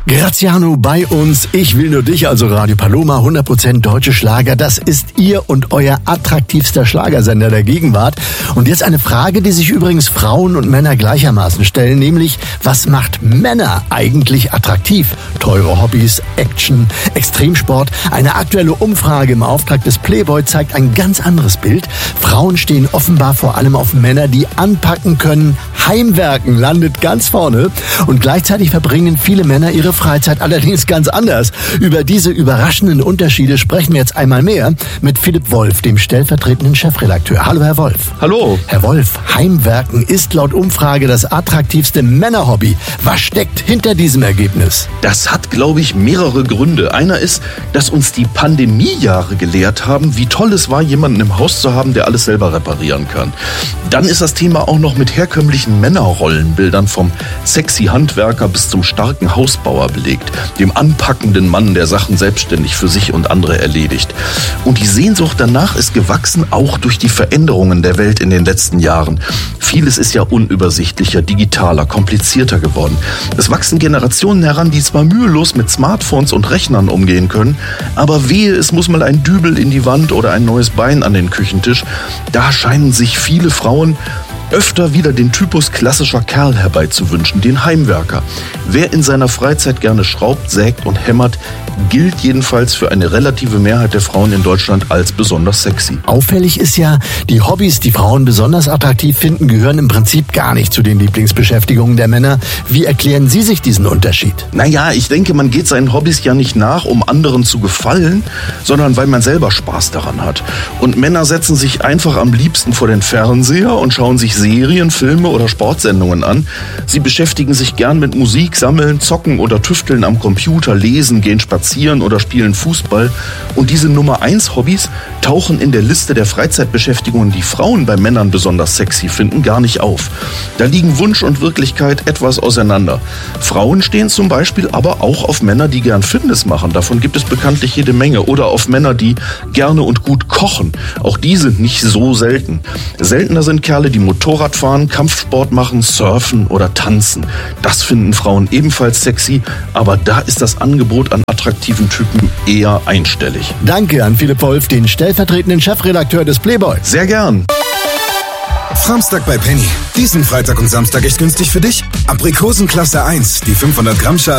Graziano bei uns, ich will nur dich, also Radio Paloma, 100% deutsche Schlager. Das ist ihr und euer attraktivster Schlagersender der Gegenwart. Und jetzt eine Frage, die sich übrigens Frauen und Männer gleichermaßen stellen, nämlich, was macht Männer eigentlich attraktiv? Teure Hobbys, Action, Extremsport. Eine aktuelle Umfrage im Auftrag des Playboy zeigt ein ganz anderes Bild. Frauen stehen offenbar vor allem auf Männer, die anpacken können. Heimwerken landet ganz vorne. Und gleichzeitig verbringen viele Männer ihre Freizeit allerdings ganz anders. Über diese überraschenden Unterschiede sprechen wir jetzt einmal mehr mit Philipp Wolf, dem stellvertretenden Chefredakteur. Hallo, Herr Wolf. Hallo. Herr Wolf, Heimwerken ist laut Umfrage das attraktivste Männerhobby. Was steckt hinter diesem Ergebnis? Das hat, glaube ich, mehrere Gründe. Einer ist, dass uns die Pandemiejahre gelehrt haben, wie toll es war, jemanden im Haus zu haben, der alles selber reparieren kann. Dann ist das Thema auch noch mit herkömmlichen Männerrollenbildern vom sexy Handwerker bis zum starken Hausbauer belegt, dem anpackenden Mann, der Sachen selbstständig für sich und andere erledigt. Und die Sehnsucht danach ist gewachsen, auch durch die Veränderungen der Welt in den letzten Jahren. Vieles ist ja unübersichtlicher, digitaler, komplizierter geworden. Es wachsen Generationen heran, die zwar mühelos mit Smartphones und Rechnern umgehen können, aber wehe, es muss mal ein Dübel in die Wand oder ein neues Bein an den Küchentisch. Da scheinen sich viele Frauen öfter wieder den Typus klassischer Kerl herbeizuwünschen, den Heimwerker. Wer in seiner Freizeit gerne schraubt, sägt und hämmert, gilt jedenfalls für eine relative Mehrheit der Frauen in Deutschland als besonders sexy. Auffällig ist ja, die Hobbys, die Frauen besonders attraktiv finden, gehören im Prinzip gar nicht zu den Lieblingsbeschäftigungen der Männer. Wie erklären Sie sich diesen Unterschied? Naja, ich denke, man geht seinen Hobbys ja nicht nach, um anderen zu gefallen, sondern weil man selber Spaß daran hat. Und Männer setzen sich einfach am liebsten vor den Fernseher und schauen sich Serien, Filme oder Sportsendungen an. Sie beschäftigen sich gern mit Musik, sammeln, zocken oder tüfteln am Computer, lesen, gehen spazieren oder spielen Fußball. Und diese Nummer 1 Hobbys tauchen in der Liste der Freizeitbeschäftigungen, die Frauen bei Männern besonders sexy finden, gar nicht auf. Da liegen Wunsch und Wirklichkeit etwas auseinander. Frauen stehen zum Beispiel aber auch auf Männer, die gern Fitness machen. Davon gibt es bekanntlich jede Menge. Oder auf Männer, die gerne und gut kochen. Auch die sind nicht so selten. Seltener sind Kerle, die Motorrad fahren, Kampfsport machen, surfen oder tanzen. Das finden Frauen ebenfalls sexy, aber da ist das Angebot an attraktiven Typen eher einstellig. Danke an Philipp Wolf, den stellvertretenden Chefredakteur des Playboy. Sehr gern. Samstag bei Penny. Diesen Freitag und Samstag echt günstig für dich. Aprikosenklasse 1, die 500 Gramm Schale